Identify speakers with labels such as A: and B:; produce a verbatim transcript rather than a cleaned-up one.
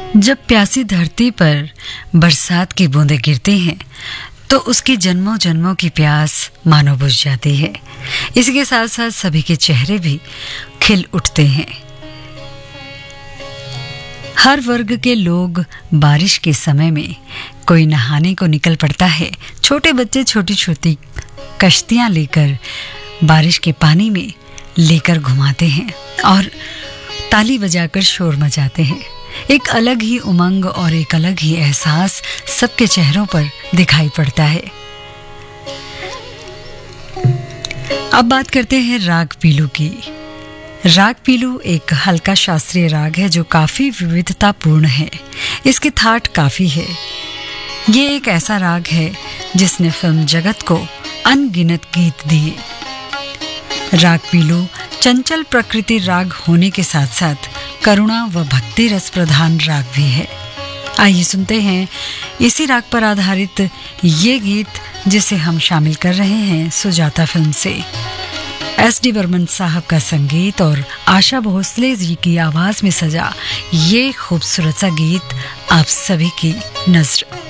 A: जब प्यासी धरती पर बरसात की बूंदें गिरती हैं तो उसकी जन्मों जन्मों की प्यास मानो बुझ जाती है। इसी के साथ साथ सभी के चेहरे भी खिल उठते हैं। हर वर्ग के लोग बारिश के समय में कोई नहाने को निकल पड़ता है। छोटे बच्चे छोटी छोटी कश्तियां लेकर बारिश के पानी में लेकर घुमाते हैं और ताली बजाकर शोर मचाते हैं। एक अलग ही उमंग और एक अलग ही एहसास सबके चेहरों पर दिखाई पड़ता है। अब बात करते हैं राग पीलू की। राग पीलू एक हल्का शास्त्रीय राग है जो काफी विविधतापूर्ण है। इसकी थाट काफी है। ये एक ऐसा राग है जिसने फिल्म जगत को अनगिनत गीत दिए। राग पीलू चंचल प्रकृति राग होने के साथ साथ करुणा व भक्ति रस प्रधान राग भी है। आइए सुनते हैं इसी राग पर आधारित ये गीत जिसे हम शामिल कर रहे हैं सुजाता फिल्म से। एस डी बर्मन साहब का संगीत और आशा भोसले जी की आवाज में सजा ये खूबसूरत सा गीत आप सभी की नज़र